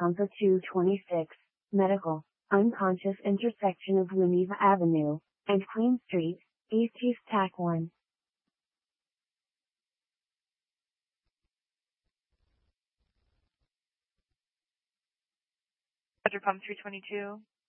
Pumper 226, Medical, unconscious intersection of Geneva Avenue and Queen Street, East TAC 1. Roger, Pump 322.